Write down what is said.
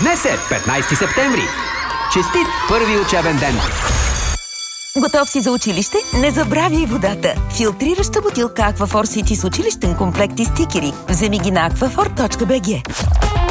Днес е 15 септември. Честит първи учебен ден! Готов си за училище? Не забравяй водата! Филтрираща бутилка Aquaphor City с училищен комплект и стикери. Вземи ги на aquaphor.bg.